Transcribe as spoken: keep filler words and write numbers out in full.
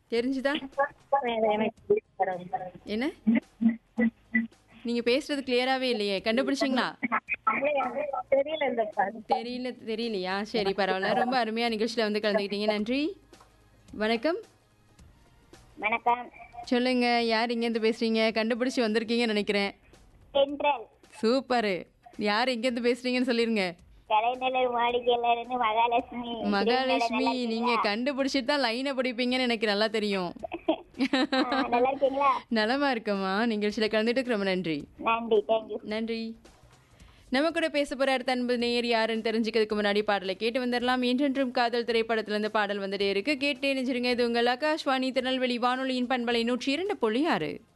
தெரிஞ்சுதா? என்ன? நீங்க பேசுறது கிளியராவே இல்லையே. கண்டுபிடிச்சீங்களா? தெரியல இந்த பாட்டு. தெரியல தெரியலையா? சரி பரவாயில்ல. ரொம்ப அருமையா நிகழ்ச்சியில வந்து கலந்துக்கிட்டீங்க. நன்றி. வணக்கம். வணக்கம். சொல்லுங்க. யார் இங்கேருந்து பேசுறீங்க? கண்டுபிடிச்சு வந்திருக்கீங்கன்னு நினைக்கிறேன். தென்றல் சூப்பரு. யார் எங்கேருந்து பேசுறீங்கன்னு சொல்லிருங்க. கலைநல்லூர் மாளிகையில இருந்து மகாலட்சுமி. மகாலட்சுமி, நீங்க கண்டுபிடிச்சிட்டு தான் லைனை பிடிப்பீங்கன்னு எனக்கு நல்லா தெரியும். ஆ, நல்லா இருக்கீங்களா? நலமா இருக்கம்மா. நிகழ்ச்சியில கலந்துட்டு ரொம்ப நன்றி. நன்றி, தேங்க்யூ. நன்றி. நம்ம கூட பேச போற அடுத்த அன்பு நேயர் யாருன்னு தெரிஞ்சுக்கிறதுக்கு முன்னாடி பாடலை கேட்டு வந்துடலாம். என்றென்றும் காதல் திரைப்படத்துல இருந்து பாடல் வந்துட்டே இருக்கு. கேட்டே நினைச்சிருங்க. இது உங்கள் ஆகாஷ்வாணி திருநெல்வேலி வானொலியின் பண்பலை நூற்றி இரண்டு புள்ளி ஆறு.